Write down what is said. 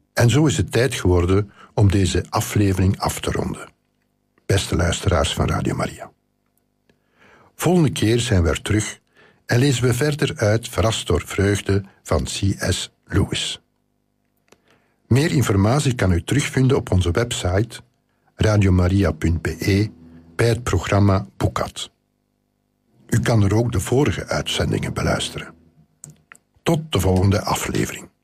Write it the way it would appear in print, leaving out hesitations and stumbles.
En zo is het tijd geworden om deze aflevering af te ronden. Beste luisteraars van Radio Maria. Volgende keer zijn we er terug en lezen we verder uit Verrast door vreugde van C.S. Lewis. Meer informatie kan u terugvinden op onze website radiomaria.be bij het programma Boekad. U kan er ook de vorige uitzendingen beluisteren. Tot de volgende aflevering.